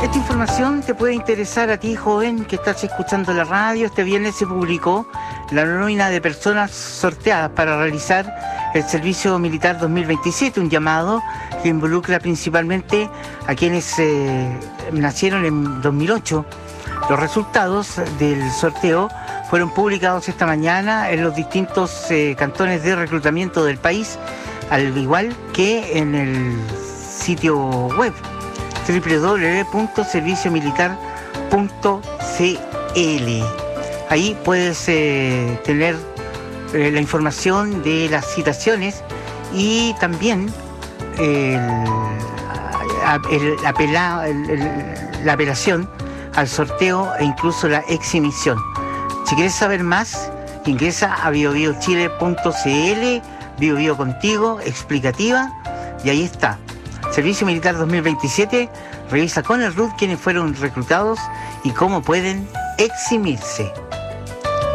Esta información te puede interesar a ti, joven, que estás escuchando la radio. Este viernes se publicó la nómina de personas sorteadas para realizar el Servicio Militar 2027, un llamado que involucra principalmente a quienes nacieron en 2008. Los resultados del sorteo fueron publicados esta mañana en los distintos cantones de reclutamiento del país, al igual que en el sitio web www.serviciomilitar.cl. Ahí puedes tener la información de las citaciones y también la apelación al sorteo e incluso la exhibición. Si quieres saber más, ingresa a biobiochile.cl, BioBio contigo, explicativa, y ahí está. Servicio Militar 2027, revisa con el RUT quiénes fueron reclutados y cómo pueden eximirse.